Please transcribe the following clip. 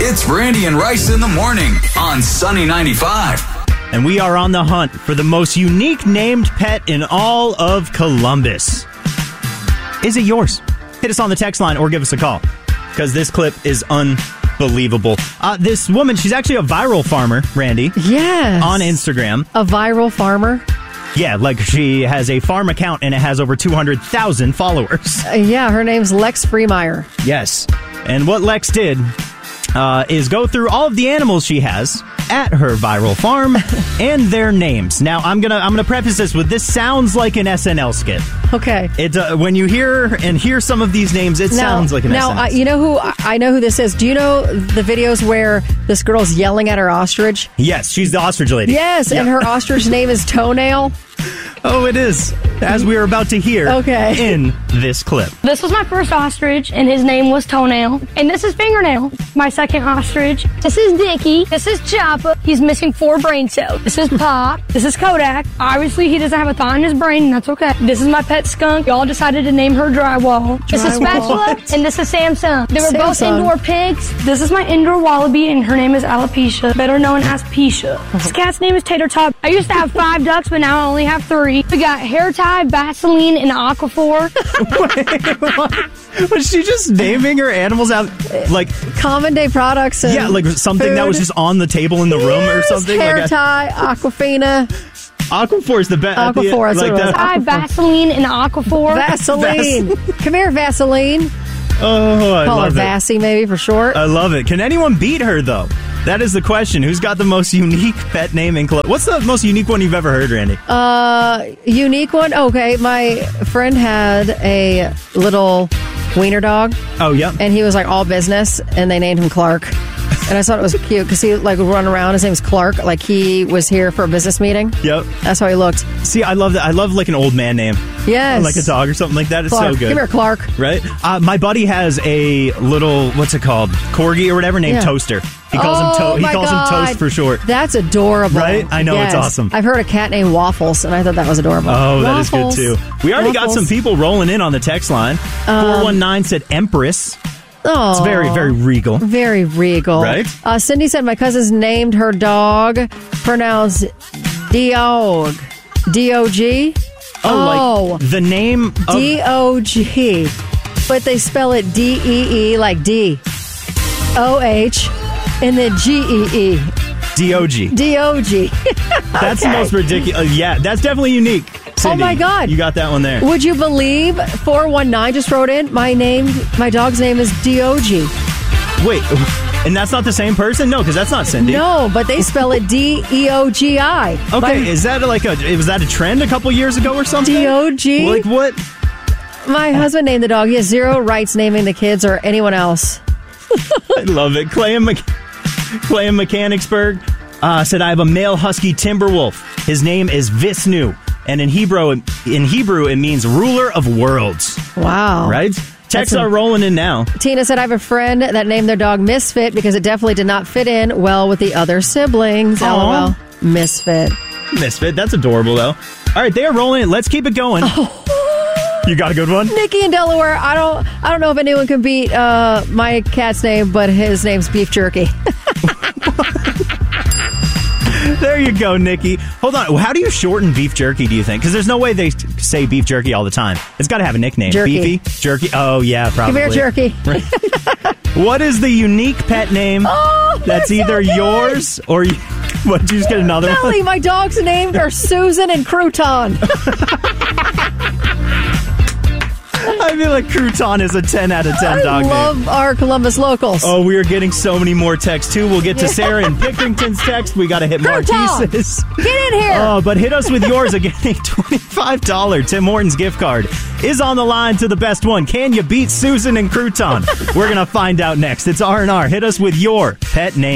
It's Randy and Rice in the morning on Sunny 95. And we are on the hunt for the most unique named pet in all of Columbus. Is it yours? Hit us on the text line or give us a call, because this clip is unbelievable. This woman, she's actually a viral farmer, Randy. Yes. On Instagram. A viral farmer? Yeah, like she has a farm account and it has over 200,000 followers. Yeah, her name's Lex Freemeyer. Yes. And what Lex did is go through all of the animals she has at her viral farm and their names. Now, I'm gonna preface this sounds like an SNL skit. Okay. When you hear some of these names, it sounds like an SNL skit. You know who I know who this is. Do you know the videos where this girl's yelling at her ostrich? Yes, she's the ostrich lady. Yes, and her ostrich name is Toenail. Oh, it is. As we are about to hear in this clip. This was my first ostrich, and his name was Toenail. And this is Fingernail, my second ostrich. This is Dickie. This is Chopper. He's missing 4 brain cells. This is Pop. This is Kodak. Obviously, he doesn't have a thought in his brain, and that's okay. This is my pet skunk. Y'all decided to name her Drywall. This is Spatula, and this is Samsung. They were both indoor pigs. This is my indoor wallaby, and her name is Alopecia, better known as Pisha. This cat's name is Tater Tot. I used to have 5 ducks, but now I only have 3. We got hair tie, Vaseline, and Aquaphor. Wait, was she just naming her animals out like Common Day products? And like something food. That was just on the table in the room or something. Hair like tie, Aquafina. Aquaphor is the best. Aquaphor, that's like what it was. Tie, Vaseline, and Aquaphor. Vaseline. Come here, Vaseline. Oh, I Call her love it. Vassy, maybe for short. I love it. Can anyone beat her though? That is the question. Who's got the most unique pet name in Columbus? What's the most unique one you've ever heard, Randy? Unique one? Okay, my friend had a little wiener dog. Oh, yeah. And he was like all business, and they named him Clark. And I thought it was cute because he like would run around. His name's Clark. Like he was here for a business meeting. Yep. That's how he looked. See, I love that. I love like an old man name. Yes. Like a dog or something like that. It's Clark. so good. Come here, Clark. Right? My buddy has a little, what's it called? Corgi or whatever, named Toaster. He calls him my God. Toast for short. That's adorable. Right? I know, Yes. it's awesome. I've heard a cat named Waffles, and I thought that was adorable. Oh, that Waffles. is good too. We already got some people rolling in on the text line. 419 said Empress. Oh, It's very, very regal. very regal. Right? Cindy said my cousin's named her dog, pronounced Dog. D-O-G? Like the name of... D-O-G. But they spell it D-E-E, like D-O-H, and then G-E-E. D-O-G. D-O-G. That's the most ridiculous. Yeah, that's definitely unique. Cindy, my God. You got that one there. Would you believe 419 just wrote in, my dog's name is D-O-G. Wait, and that's not the same person? No, because that's not Cindy. No, but they spell it D-E-O-G-I. Okay, was that a trend a couple years ago or something? D-O-G? Like what? My husband named the dog. He has 0 rights naming the kids or anyone else. I love it. Clay in Mechanicsburg said, I have a male husky Timberwolf. His name is Visnu. And in Hebrew, it means ruler of worlds. Wow. Right? Texts are rolling in now. Tina said, I have a friend that named their dog Misfit because it definitely did not fit in well with the other siblings. Aww. LOL. Misfit. Misfit. That's adorable, though. All right, they are rolling in. Let's keep it going. You got a good one? Nikki in Delaware. I don't know if anyone can beat my cat's name, but his name's Beef Jerky. There you go, Nikki. Hold on. How do you shorten beef jerky, do you think? Because there's no way they say beef jerky all the time. It's got to have a nickname. Jerky. Beefy? Jerky? Oh, yeah, probably. Come here, Jerky. What is the unique pet name that's either yours or... What, did you just get another Belly, one? my dogs named are Susan and Crouton. I feel like Crouton is a 10 out of 10 dog name. I love our Columbus locals. Oh, we are getting so many more texts, too. We'll get to Sarah and Pickerington's text. We got to hit Marquise's. Get in here. Oh, but hit us with yours again. A $25 Tim Hortons gift card is on the line to the best one. Can you beat Susan and Crouton? We're going to find out next. It's R&R. Hit us with your pet name.